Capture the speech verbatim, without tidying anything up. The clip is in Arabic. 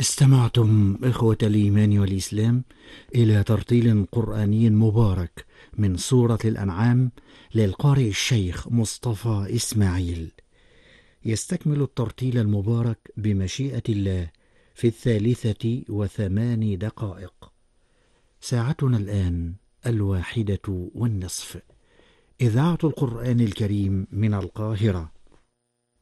استمعتم إخوة الإيمان والإسلام إلى ترتيل قرآني مبارك من سورة الأنعام للقارئ الشيخ مصطفى إسماعيل، يستكمل الترتيل المبارك بمشيئة الله في الثالثة وثماني دقائق. ساعتنا الآن الواحدة والنصف. إذاعة القرآن الكريم من القاهرة.